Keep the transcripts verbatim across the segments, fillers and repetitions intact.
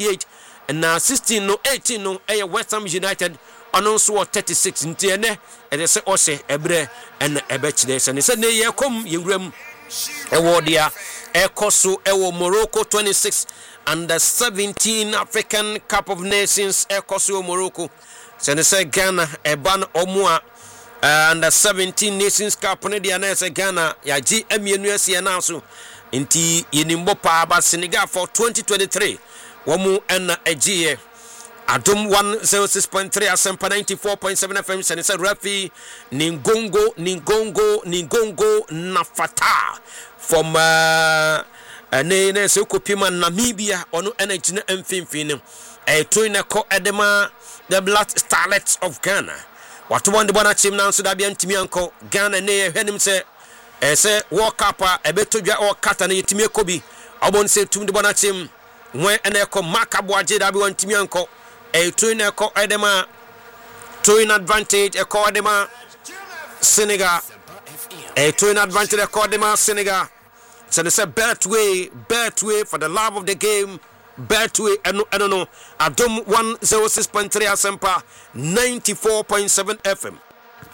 thirty-eight and na sixteen no eighteen no eh West Ham United ono so thirty-six nti ene e se ose ebre en ebechire se ne se ne ye kom yewuram ewo dia ekoso ewo Morocco twenty-six under seventeen African Cup of Nations ekoso Morocco se ne se Ghana eban omo a uh, under seventeen Nations Cup ne dia na se Ghana ya gi amienu asie na so nti yenimbo pa ba Senegal for twenty twenty-three womu en egie Adum one oh six point three Asempa ninety-four point seven F M Senesa Rafi Ningongo Ningongo Ningongo Nafata from uh ne ne se kopima Namibia onu energy na mfimfini e toina ko edema the Black Starlets of Ghana watu wande bwana chim na nso da bia ntimi anko Ghana ne hwenim se e se World Cup a ebetodwa o kata na yetimi ekobi obon se tum de bwana chim wen ene ko makabo aje da bia ntimi anko a twin echo edema twin advantage echo edema Senegal a twin advantage echo edema Senegal so they say bet way bet way for the love of the game bet way and I don't know Adum one oh six point three Asempa ninety-four point seven F M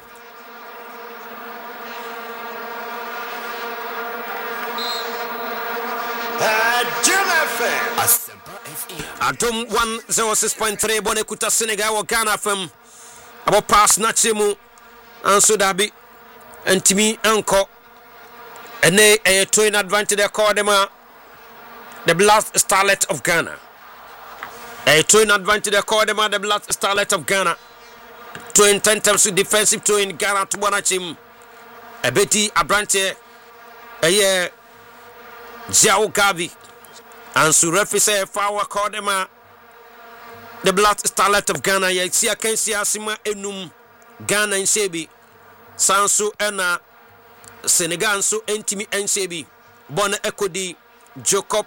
Adum one oh six point three bone kuta Senegal wo Ghana F M abo pass na chemu anso dabi antimi anko ene e twin advantage e call them the Black Starlet of Ghana a twin advantage e call them the Black Starlet of Ghana twin ten times defensive twin Ghana to bonachim e beti abrante eye Jao Gavi and so referee say foul call them the Black Starlet of Ghana ya sia kansia sima enum Ghana nsebi sanso ena Senegal so entimi nsebi bona ekodi Jacob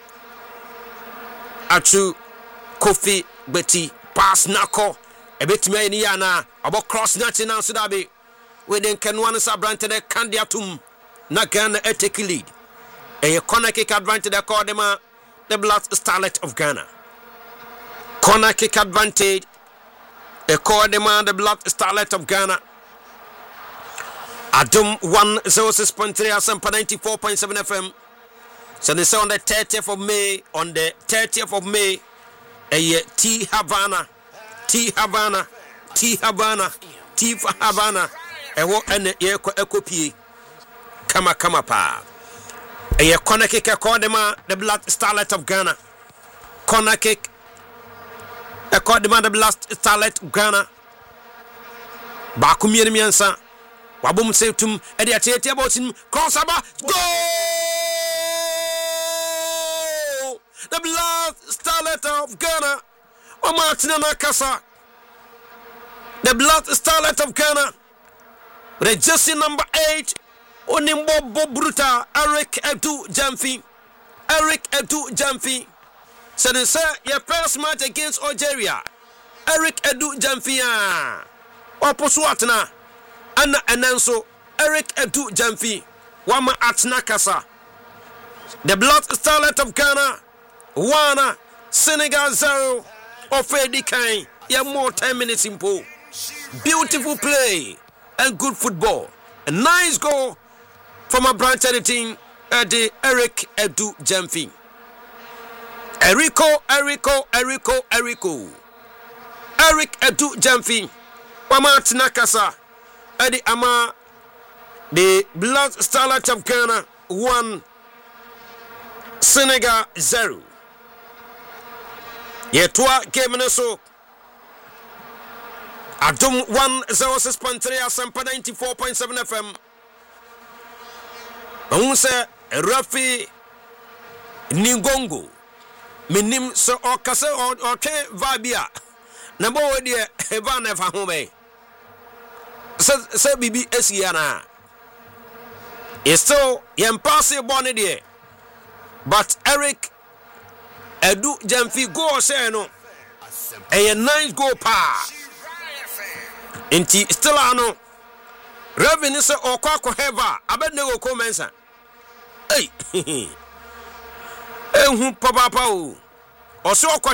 Achu Kofi Beti pass nako ebetimi ani ya na abo cross na chi na so dabe we den kenwan sabrante de kandiatum na Ghana etake lead a corner kick advantage they call them uh, the Black Starlet of Ghana. Corner kick advantage they call them uh, the Black Starlet of Ghana. Adum one oh six point three Asempa ninety-four point seven F M. So they say on the thirtieth of May, on the thirtieth of May, a T Havana, T Havana, T Havana, T Havana, a walk and a eco kama kama pa. A corner kick a call them the Black Starlet of Ghana. Corner kick a call them the Black Starlet of Ghana. Bakumir miansa. Wabum setum edi atete about him crossover goal. The Black Starlet of Ghana. Omartina Nakasa. The Black Starlet of Ghana. The jersey number eight. Onimbo Bruta, Eric Edu Jamfi. Eric Edu Jamfi. So they say your first match against Algeria. Eric Edu Jamfi. Oposwatna. Anna Ananso. Eric Edu Jamfi. Wama Atnakasa. The Black Starlet of Ghana. Wana. Senegal zero. Ofedi Kain. Yeah, more ten minutes in pool. Beautiful play. And good football. A nice goal. From a branch editing, Eddie Eric Edu Jamfi. Erico, Erico, Erico, Erico. Eric Edu Jamfi. Wamat Nakasa. Eddie Ama. The Black Starlet of Ghana. One. Senegal zero. Yetwa game so. Adum one oh six point three Asempa ninety-four point seven F M. Unse Rafi Ningongo minim so okase oke vabia na bo we de eva na fa ho be se se bibi esiana is so impossible ne de but Eric Edu Jamfi go say no a nice go pa inti still ano Revenue se okwa heva abednego ko mensa hey ehu papa pa o oso okwa